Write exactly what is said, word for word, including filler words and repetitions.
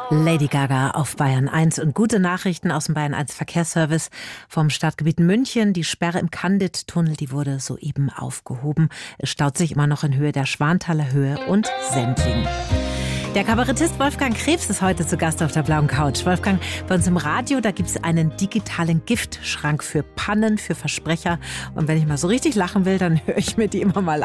Lady Gaga auf Bayern eins und gute Nachrichten aus dem Bayern eins Verkehrsservice vom Stadtgebiet München. Die Sperre im Candid-Tunnel, die wurde soeben aufgehoben. Es staut sich immer noch in Höhe der Schwanthaler Höhe und Sendling. Der Kabarettist Wolfgang Krebs ist heute zu Gast auf der blauen Couch. Wolfgang, bei uns im Radio, da gibt es einen digitalen Giftschrank für Pannen, für Versprecher. Und wenn ich mal so richtig lachen will, dann höre ich mir die immer mal an.